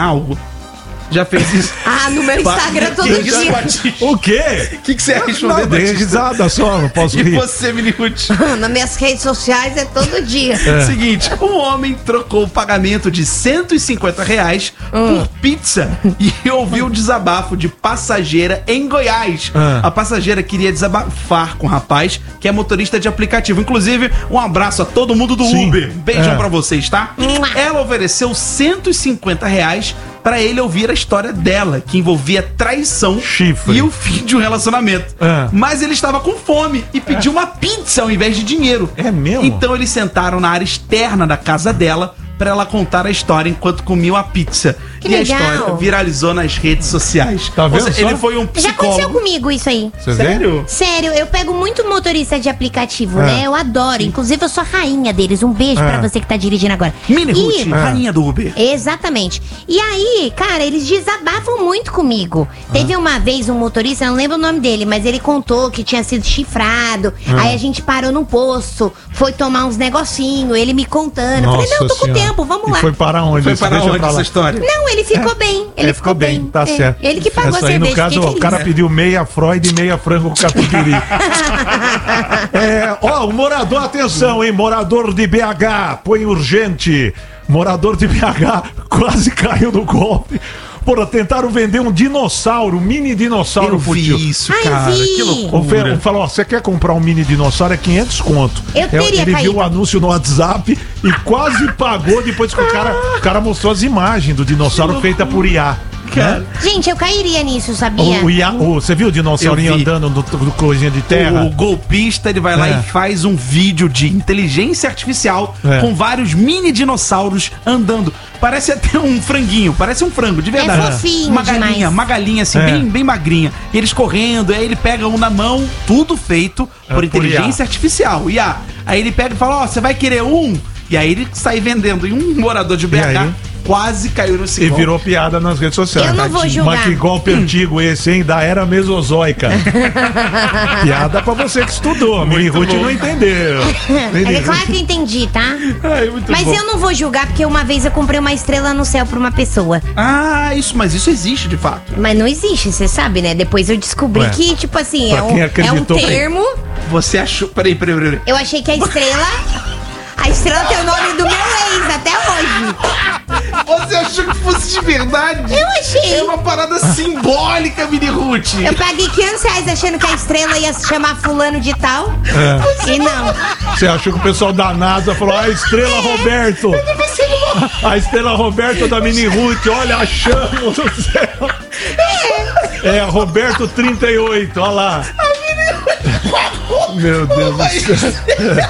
algo? Já fez isso? Ah, no meu Instagram todo dia. O quê? O que você ia responder, Não, dei Batista? risada só, não posso E rir. você, Minirute? Nas minhas redes sociais é todo dia. Seguinte, um homem trocou o pagamento de R$150 por pizza e ouviu o desabafo de passageira em Goiás. A passageira queria desabafar com o rapaz, que é motorista de aplicativo. Inclusive, um abraço a todo mundo do Sim. Uber. Beijão pra vocês, tá? Ela ofereceu R$150 pra ele ouvir a história dela, que envolvia traição Chifre. e o fim de um relacionamento. Mas ele estava com fome e pediu uma pizza ao invés de dinheiro. É mesmo? Então eles sentaram na área externa da casa dela pra ela contar a história enquanto comiam a pizza. Que e legal. a história viralizou nas redes sociais. Tá vendo Ou seja, só? ele foi um Já aconteceu psicólogo. comigo isso aí. Você vê? Sério? Sério, eu pego muito motorista de aplicativo, né? Eu adoro. Inclusive, eu sou a rainha deles. Um beijo pra você que tá dirigindo agora. Mini Ruth, E- rainha do Uber. Exatamente. E aí, cara, eles desabafam muito comigo. Teve uma vez um motorista, eu não lembro o nome dele, mas ele contou que tinha sido chifrado. Aí a gente parou num posto, foi tomar uns negocinhos, ele me contando. Eu falei, não, tô com Senhora. tempo, vamos E lá. foi para onde? Foi Isso para deixa onde pra lá. essa história? Não, ele ficou bem. Ele ficou bem. Tá certo. Ele que pagou a Essa aí, cerveja. no caso, fiquei o cara feliz. pediu meia Freud e meia frango com catupiry. O morador, atenção, hein? Morador de BH, põe urgente. Morador de BH quase caiu no golpe. Porra, tentaram vender um dinossauro, mini dinossauro Eu vi tio. isso, Ai, cara. vi. Que O loucura. falou, ó, você quer comprar um mini dinossauro? É 500 conto. Eu teria Ele caído. viu o anúncio no WhatsApp e quase pagou depois que o cara mostrou as imagens do dinossauro feita por IA. Cara, Gente, eu cairia nisso, sabia? O IA, você viu o dinossaurinho Eu vi. andando no coisinha de terra? o golpista, ele vai lá É. e faz um vídeo de inteligência artificial É. com vários mini dinossauros andando. Parece até um franguinho, parece um frango, de verdade. É fofinho uma galinha assim, É. bem magrinha. E eles correndo, aí ele pega um na mão, tudo feito por por inteligência IA. artificial. IA. Aí ele pega e fala, ó, você vai querer um? E aí ele sai vendendo. E um morador de BH aí? quase caiu nesse E golpe. virou piada nas redes sociais. Eu não vou julgar. Mas que golpe antigo esse, hein? Da era mesozoica. Piada pra você que estudou. A Mini Ruth não entendeu. É claro que eu entendi, tá? Ai, muito Mas bom. eu não vou julgar, porque uma vez eu comprei uma estrela no céu pra uma pessoa. Ah, mas isso existe de fato. Mas não existe, você sabe, né? Depois eu descobri Ué, que, tipo assim, pra quem é um acreditou- termo. Você achou. Peraí. Eu achei que a estrela. A estrela tem o nome do meu ex até hoje. Você achou que fosse de verdade? Eu achei. É uma parada simbólica, Mini Ruth. Eu paguei R$500 achando que a estrela ia se chamar fulano de tal. E não. Você achou que o pessoal da NASA falou, a Estrela Roberto. A Estrela Roberto da Mini Ruth, olha, achamos do céu. É, Roberto 38, olha lá. Meu Deus do céu.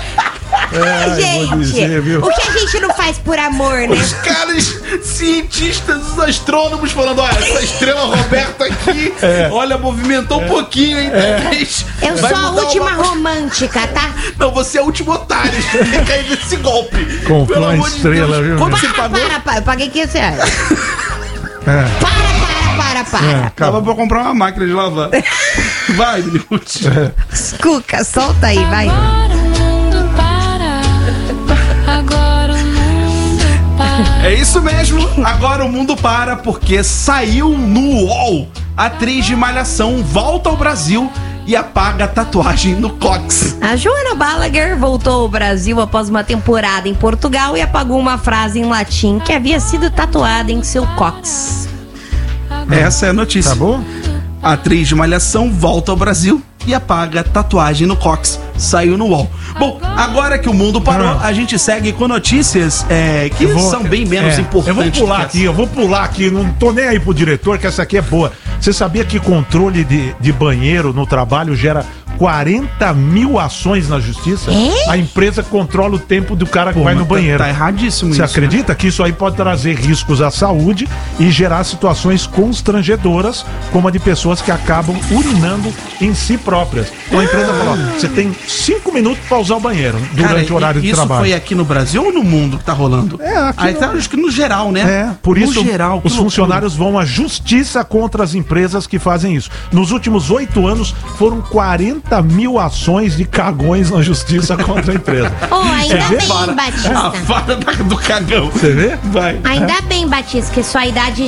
vou dizer, viu? O que a gente não faz por amor, né? Os caras cientistas, os astrônomos falando, olha, essa estrela Roberta aqui, olha, movimentou um pouquinho, hein? Talvez Eu vai sou a mudar última uma- romântica, tá? Não, você é o último otário que caiu nesse golpe. Comprou Pelo uma amor de estrela, Deus. viu, Quanto meu? você pagou? Para. Eu paguei R$500. É. Para. Tava pra comprar uma máquina de lavar. Vai, Mini Ruth. Cuca, solta aí, vai. Agora o mundo para. Agora o mundo para. É isso mesmo, agora o mundo para porque saiu no UOL. Atriz de Malhação volta ao Brasil e apaga a tatuagem no cóccix. A Joana Balaguer voltou ao Brasil após uma temporada em Portugal e apagou uma frase em latim que havia sido tatuada em seu cóccix. Essa é a notícia. Tá bom? A atriz de Malhação volta ao Brasil e apaga a tatuagem no cóccix. Saiu no UOL. Bom, agora que o mundo parou, a gente segue com notícias que são bem menos importantes. Eu vou pular aqui, não tô nem aí pro diretor, que essa aqui é boa. Você sabia que controle de banheiro no trabalho gera 40 mil ações na justiça? É? A empresa controla o tempo do cara que vai no banheiro. Tá erradíssimo Você isso. acredita que isso aí pode trazer riscos à saúde e gerar situações constrangedoras, como a de pessoas que acabam urinando em si próprias? Então a empresa fala, ó, você tem 5 minutos para usar o banheiro durante o horário de isso trabalho. foi aqui no Brasil ou no mundo que tá rolando? Aqui Tá, acho que no geral, né? É, por isso no geral, que os loucura. funcionários vão à justiça contra as empresas que fazem isso. Nos últimos 8 anos, foram 40 mil ações de cagões na justiça contra a empresa. Oh, ainda Você vê? bem, A Batista. vara do cagão. Você vê? Vai. Ainda bem, Batista, que sua idade